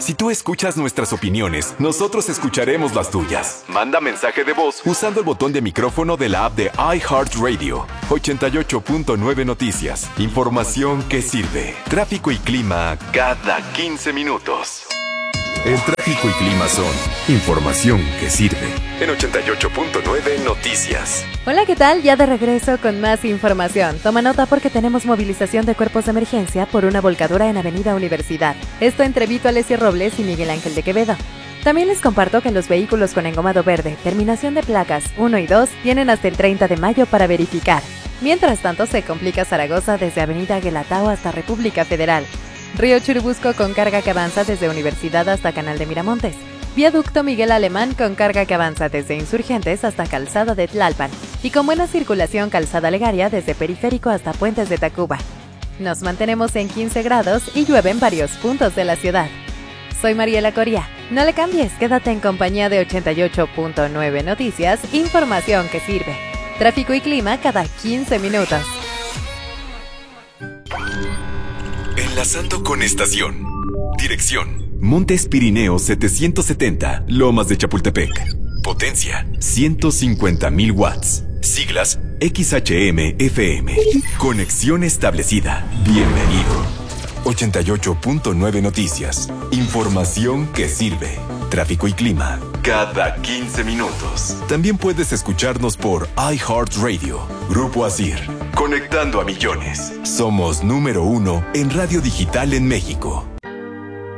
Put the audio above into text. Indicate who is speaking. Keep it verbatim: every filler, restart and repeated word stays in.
Speaker 1: Si tú escuchas nuestras opiniones, nosotros escucharemos las tuyas. Manda mensaje de voz usando el botón de micrófono de la app de iHeartRadio. ochenta y ocho punto nueve Noticias. Información que sirve. Tráfico y clima cada quince minutos. El tráfico y clima son información que sirve. En ochenta y ocho punto nueve Noticias.
Speaker 2: Hola, ¿qué tal? Ya de regreso con más información. Toma nota porque tenemos movilización de cuerpos de emergencia por una volcadura en Avenida Universidad. Esto entre Vito Alessio Robles y Miguel Ángel de Quevedo. También les comparto que los vehículos con engomado verde, terminación de placas uno y dos, tienen hasta el treinta de mayo para verificar. Mientras tanto, se complica Zaragoza desde Avenida Guelatao hasta República Federal. Río Churubusco con carga que avanza desde Universidad hasta Canal de Miramontes. Viaducto Miguel Alemán con carga que avanza desde Insurgentes hasta Calzada de Tlalpan. Y con buena circulación Calzada Legaria desde Periférico hasta Puentes de Tacuba. Nos mantenemos en quince grados y llueve en varios puntos de la ciudad. Soy Mariela Coria. No le cambies, quédate en compañía de ochenta y ocho punto nueve Noticias, información que sirve. Tráfico y clima cada quince minutos.
Speaker 1: Enlazando con estación. Dirección: Montes Pirineos setecientos setenta, Lomas de Chapultepec. Potencia: ciento cincuenta mil watts. Siglas: X H M F M. Conexión establecida. Bienvenido. ochenta y ocho punto nueve Noticias. Información que sirve. Tráfico y clima cada quince minutos. También puedes escucharnos por iHeartRadio. Grupo Asir. Conectando a millones. Somos número uno en radio digital en México.